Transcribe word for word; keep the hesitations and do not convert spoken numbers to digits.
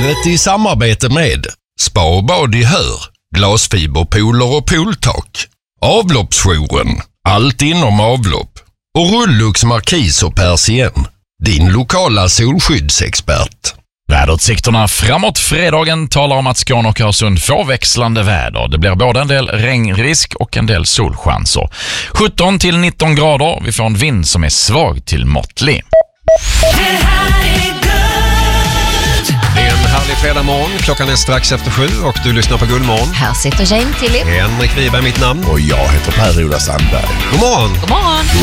Programmet i samarbete med Spa och bad i Hör, glasfiberpooler och pooltak, Avloppsjouren, allt inom avlopp och Rullux Markis och Persien, din lokala solskyddsexpert. Väderutsikterna framåt fredagen talar om att Skåne och Öresund får växlande väder. Det blir både en del regnrisk och en del solchanser. sjutton till nitton grader. Vi får en vind som är svag till måttlig. Det är en härlig fredag morgon. Klockan är strax efter sju och du lyssnar på Guldmorgon. Här sitter Jane Tilly. Henrik Wiberg mitt namn. Och jag heter Per-Ola Sandberg. God morgon. God morgon.